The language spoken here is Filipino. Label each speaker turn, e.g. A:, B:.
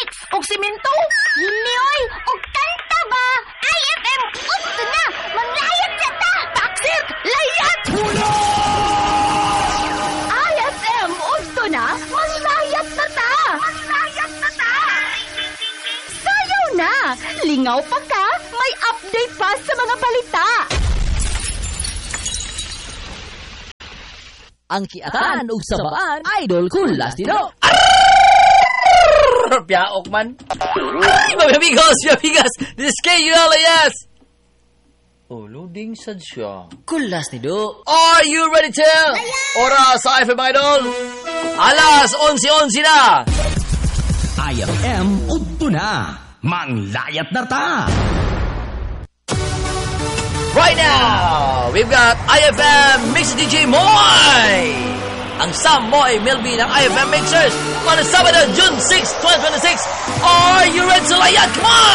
A: og simento.
B: Hinioy, og kanta ba? IFM, upto na! Manglayat sa ta!
A: Taksit! Layat! IFM, usto na? Maslayat na ta! Sayaw na! Lingaw pa ka, may update pa sa mga balita.
C: Ang kiatan ug sabaan, idol kulas dito.
D: Piaok man. Ay, mga amigos, this is KULAS. Oh, loading sad siya.
C: Kulas dito.
D: Are you ready to? Oras sa IFM Idol. Alas 11:11 na.
E: IFM udto na. Manglayat na ta.
D: Right now, we've got IFM Mix DJ Moy. Ang Sam Moy Milby ng IFM Mixers. On Sabado, June 6, 2026. Are you ready to layat? Come on!